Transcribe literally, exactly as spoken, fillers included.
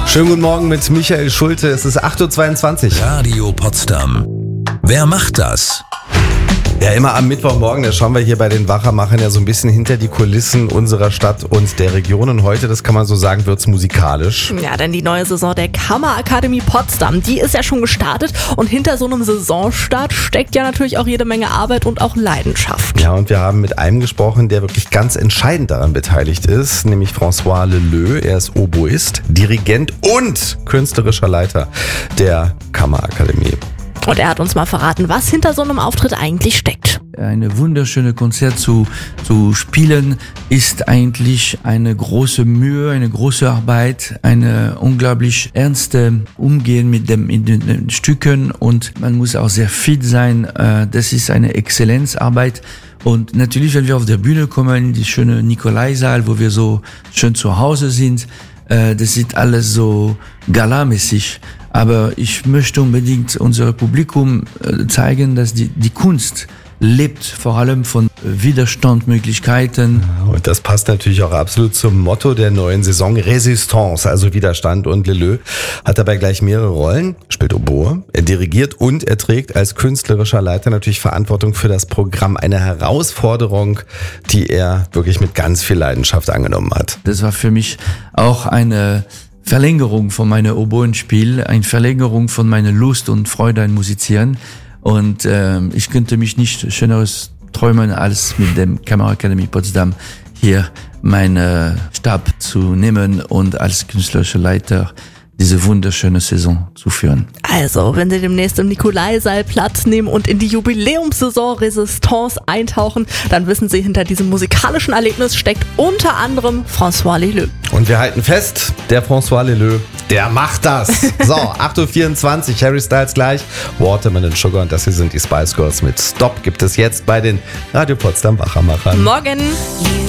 Schönen guten Morgen mit Michael Schulte. Es ist acht Uhr zweiundzwanzig. Radio Potsdam. Wer macht das? Ja, immer am Mittwochmorgen, da schauen wir hier bei den Wachermachern ja so ein bisschen hinter die Kulissen unserer Stadt und der Region. Und heute, das kann man so sagen, wird's musikalisch. Ja, denn die neue Saison der Kammerakademie Potsdam, die ist ja schon gestartet. Und hinter so einem Saisonstart steckt ja natürlich auch jede Menge Arbeit und auch Leidenschaft. Ja, und wir haben mit einem gesprochen, der wirklich ganz entscheidend daran beteiligt ist, nämlich François Leleu. Er ist Oboist, Dirigent und künstlerischer Leiter der Kammerakademie. Und er hat uns mal verraten, was hinter so einem Auftritt eigentlich steckt. Eine wunderschöne Konzert zu, zu spielen ist eigentlich eine große Mühe, eine große Arbeit, eine unglaublich ernste Umgehen mit, dem, mit den Stücken und man muss auch sehr fit sein. Das ist eine Exzellenzarbeit. Und natürlich, wenn wir auf der Bühne kommen, die schöne Nikolaisaal, wo wir so schön zu Hause sind, das sieht alles so galamäßig. Aber ich möchte unbedingt unserem Publikum zeigen, dass die, die Kunst lebt vor allem von Widerstandmöglichkeiten. Und das passt natürlich auch absolut zum Motto der neuen Saison, Resistance, also Widerstand. Und Leleu hat dabei gleich mehrere Rollen, spielt Oboe, er dirigiert und er trägt als künstlerischer Leiter natürlich Verantwortung für das Programm. Eine Herausforderung, die er wirklich mit ganz viel Leidenschaft angenommen hat. Das war für mich auch eine Verlängerung von meinem Oboenspiel, eine Verlängerung von meiner Lust und Freude an Musizieren. Und äh, ich könnte mich nicht Schöneres träumen, als mit dem Kammerakademie Potsdam hier meinen Stab zu nehmen und als künstlerischer Leiter diese wunderschöne Saison zu führen. Also, wenn Sie demnächst im Nikolaisaal Platz nehmen und in die Jubiläumssaison Resistance eintauchen, dann wissen Sie, hinter diesem musikalischen Erlebnis steckt unter anderem François Leleu. Und wir halten fest, der François Leleu, der macht das. So, acht Uhr vierundzwanzig, Harry Styles gleich, Watermelon Sugar und das hier sind die Spice Girls mit Stop, gibt es jetzt bei den Radio Potsdam Wachermachern. Morgen!